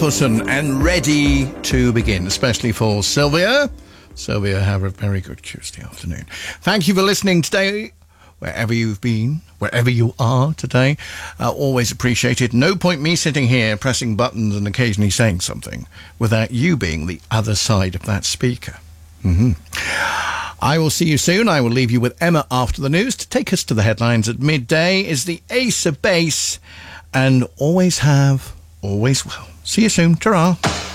Appleton and Ready to Begin, especially for Sylvia. Sylvia, have a very good Tuesday afternoon. Thank you for listening today, wherever you've been, wherever you are today. Always appreciated. No point me sitting here pressing buttons and occasionally saying something without you being the other side of that speaker. I will see you soon. I will leave you with Emma after the news. To take us to the headlines at midday is the Ace of Base, and always have, always will. See you soon. Ta-ra.